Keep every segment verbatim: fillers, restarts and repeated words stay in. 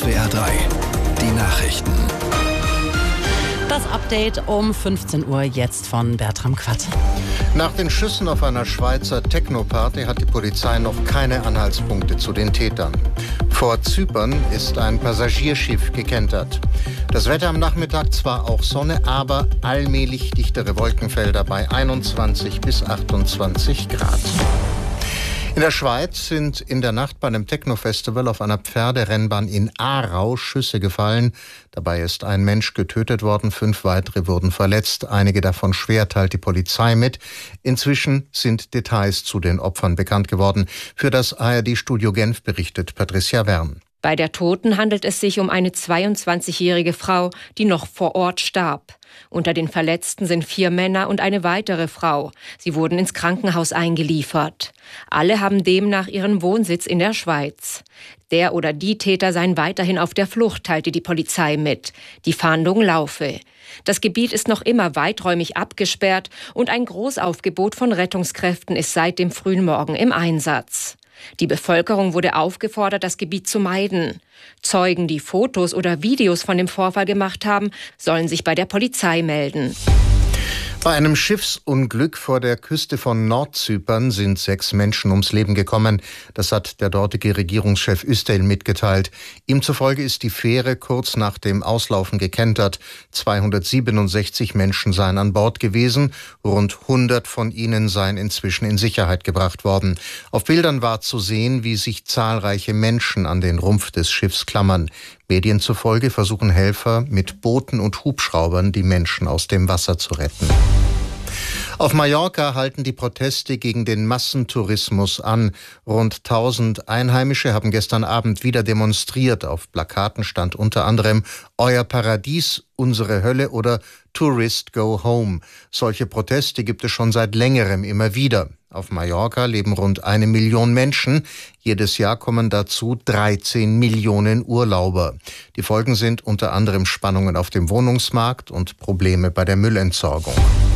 S W R drei, die Nachrichten. Das Update um fünfzehn Uhr jetzt von Bertram Quatt. Nach den Schüssen auf einer Schweizer Techno-Party hat die Polizei noch keine Anhaltspunkte zu den Tätern. Vor Zypern ist ein Passagierschiff gekentert. Das Wetter am Nachmittag zwar auch Sonne, aber allmählich dichtere Wolkenfelder bei einundzwanzig bis achtundzwanzig Grad. In der Schweiz sind in der Nacht bei einem Techno-Festival auf einer Pferderennbahn in Aarau Schüsse gefallen. Dabei ist ein Mensch getötet worden, fünf weitere wurden verletzt. Einige davon schwer, teilt die Polizei mit. Inzwischen sind Details zu den Opfern bekannt geworden. Für das A R D-Studio Genf berichtet Patricia Wern. Bei der Toten handelt es sich um eine zweiundzwanzigjährige Frau, die noch vor Ort starb. Unter den Verletzten sind vier Männer und eine weitere Frau. Sie wurden ins Krankenhaus eingeliefert. Alle haben demnach ihren Wohnsitz in der Schweiz. Der oder die Täter seien weiterhin auf der Flucht, teilte die Polizei mit. Die Fahndung laufe. Das Gebiet ist noch immer weiträumig abgesperrt und ein Großaufgebot von Rettungskräften ist seit dem frühen Morgen im Einsatz. Die Bevölkerung wurde aufgefordert, das Gebiet zu meiden. Zeugen, die Fotos oder Videos von dem Vorfall gemacht haben, sollen sich bei der Polizei melden. Bei einem Schiffsunglück vor der Küste von Nordzypern sind sechs Menschen ums Leben gekommen. Das hat der dortige Regierungschef Üstel mitgeteilt. Ihm zufolge ist die Fähre kurz nach dem Auslaufen gekentert. zweihundertsiebenundsechzig Menschen seien an Bord gewesen. Rund hundert von ihnen seien inzwischen in Sicherheit gebracht worden. Auf Bildern war zu sehen, wie sich zahlreiche Menschen an den Rumpf des Schiffs klammern. Medien zufolge versuchen Helfer mit Booten und Hubschraubern die Menschen aus dem Wasser zu retten. Auf Mallorca halten die Proteste gegen den Massentourismus an. Rund tausend Einheimische haben gestern Abend wieder demonstriert. Auf Plakaten stand unter anderem „Euer Paradies, unsere Hölle" oder „Tourist go home". Solche Proteste gibt es schon seit längerem immer wieder. Auf Mallorca leben rund eine Million Menschen. Jedes Jahr kommen dazu dreizehn Millionen Urlauber. Die Folgen sind unter anderem Spannungen auf dem Wohnungsmarkt und Probleme bei der Müllentsorgung.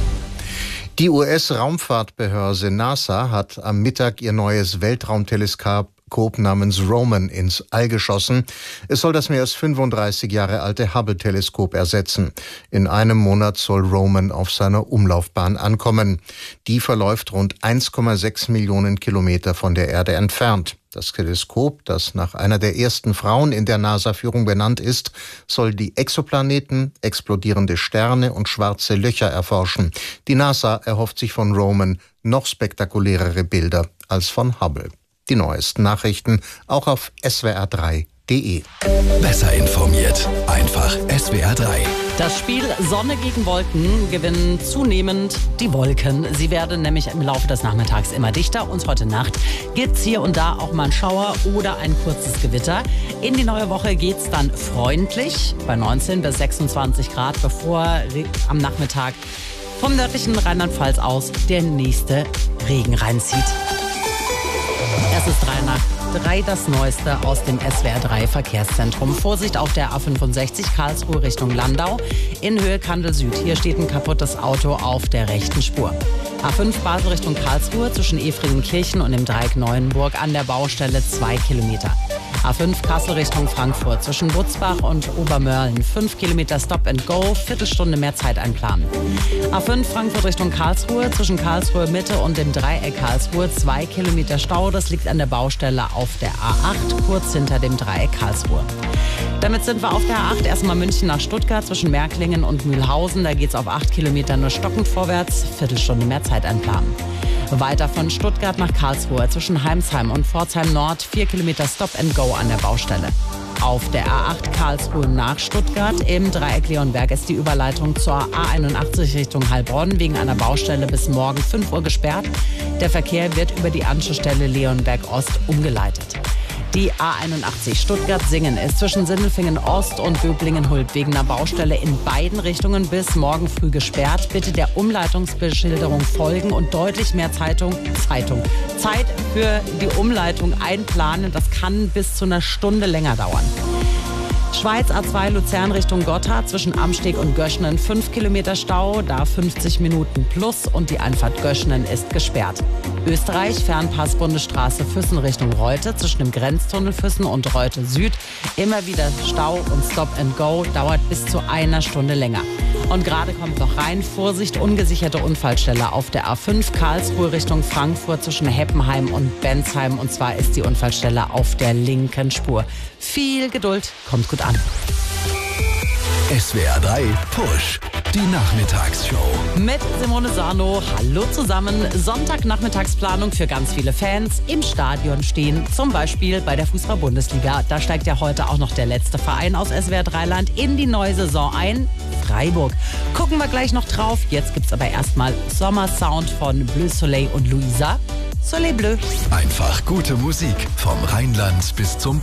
Die U S-Raumfahrtbehörde NASA hat am Mittag ihr neues Weltraumteleskop namens Roman ins All geschossen. Es soll das mehr als fünfunddreißig Jahre alte Hubble-Teleskop ersetzen. In einem Monat soll Roman auf seiner Umlaufbahn ankommen. Die verläuft rund eins Komma sechs Millionen Kilometer von der Erde entfernt. Das Teleskop, das nach einer der ersten Frauen in der NASA-Führung benannt ist, soll die Exoplaneten, explodierende Sterne und schwarze Löcher erforschen. Die NASA erhofft sich von Roman noch spektakulärere Bilder als von Hubble. Die neuesten Nachrichten auch auf S W R drei punkt de. Besser informiert, einfach S W R drei. Das Spiel Sonne gegen Wolken gewinnen zunehmend die Wolken. Sie werden nämlich im Laufe des Nachmittags immer dichter und heute Nacht gibt's hier und da auch mal ein Schauer oder ein kurzes Gewitter. In die neue Woche geht's dann freundlich bei neunzehn bis sechsundzwanzig Grad, bevor am Nachmittag vom nördlichen Rheinland-Pfalz aus der nächste Regen reinzieht. Es ist drei nach drei, das Neueste aus dem S W R drei Verkehrszentrum. Vorsicht auf der A fünfundsechzig Karlsruhe Richtung Landau in Höhe Kandel Süd. Hier steht ein kaputtes Auto auf der rechten Spur. A fünf Basel Richtung Karlsruhe zwischen Efringenkirchen und dem Dreieck Neuenburg an der Baustelle zwei Kilometer. A fünf Kassel Richtung Frankfurt zwischen Butzbach und Obermörlen fünf Kilometer Stop and Go, Viertelstunde mehr Zeit einplanen. A fünf Frankfurt Richtung Karlsruhe zwischen Karlsruhe Mitte und dem Dreieck Karlsruhe zwei Kilometer Stau. Das liegt an der Baustelle auf der A acht, kurz hinter dem Dreieck Karlsruhe. Damit sind wir auf der A acht erstmal München nach Stuttgart zwischen Märklingen und Mühlhausen. Da geht es auf acht Kilometer nur stockend vorwärts, Viertelstunde mehr Zeit einplanen. Weiter von Stuttgart nach Karlsruhe zwischen Heimsheim und Pforzheim Nord vier Kilometer Stop and Go an der Baustelle. Auf der A acht Karlsruhe nach Stuttgart im Dreieck Leonberg ist die Überleitung zur A einundachtzig Richtung Heilbronn wegen einer Baustelle bis morgen fünf Uhr gesperrt. Der Verkehr wird über die Anschlussstelle Leonberg Ost umgeleitet. Die A einundachtzig Stuttgart-Singen ist zwischen Sindelfingen Ost und Böblingen-Hulb wegen einer Baustelle in beiden Richtungen bis morgen früh gesperrt. Bitte der Umleitungsbeschilderung folgen und deutlich mehr Zeitung, Zeitung, Zeit für die Umleitung einplanen. Das kann bis zu einer Stunde länger dauern. Schweiz A zwei Luzern Richtung Gotthard zwischen Amsteg und Göschenen fünf Kilometer Stau, da fünfzig Minuten plus und die Einfahrt Göschenen ist gesperrt. Österreich Fernpass Bundesstraße Füssen Richtung Reute zwischen dem Grenztunnel Füssen und Reute Süd. Immer wieder Stau und Stop and Go, dauert bis zu einer Stunde länger. Und gerade kommt noch rein, Vorsicht, ungesicherte Unfallstelle auf der A fünf Karlsruhe Richtung Frankfurt zwischen Heppenheim und Bensheim. Und zwar ist die Unfallstelle auf der linken Spur. Viel Geduld, kommt gut an. S W R drei Push, die Nachmittagsshow. Mit Simone Sarno, hallo zusammen. Sonntagnachmittagsplanung für ganz viele Fans im Stadion stehen. Zum Beispiel bei der Fußball-Bundesliga. Da steigt ja heute auch noch der letzte Verein aus S W R drei Land in die neue Saison ein. Freiburg. Gucken wir gleich noch drauf. Jetzt gibt's aber erstmal Sommersound von Bleu Soleil und Luisa. Soleil Bleu. Einfach gute Musik vom Rheinland bis zum